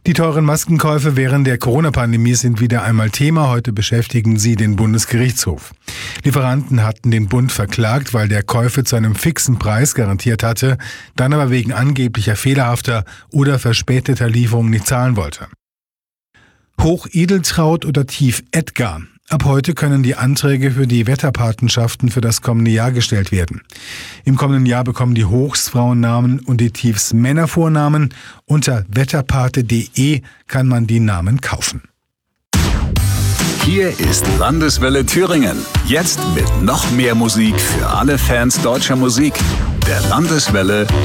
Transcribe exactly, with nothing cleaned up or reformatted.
Die teuren Maskenkäufe während der Corona-Pandemie sind wieder einmal Thema. Heute beschäftigen sie den Bundesgerichtshof. Lieferanten hatten den Bund verklagt, weil der Käufe zu einem fixen Preis garantiert hatte, dann aber wegen angeblicher fehlerhafter oder verspäteter Lieferungen nicht zahlen wollte. Hoch-Edeltraud oder Tief-Edgar. Ab heute können die Anträge für die Wetterpatenschaften für das kommende Jahr gestellt werden. Im kommenden Jahr bekommen die Hochs Frauennamen und die Tiefs Männervornamen. Unter wetterpate punkt de kann man die Namen kaufen. Hier ist Landeswelle Thüringen. Jetzt mit noch mehr Musik für alle Fans deutscher Musik. Der Landeswelle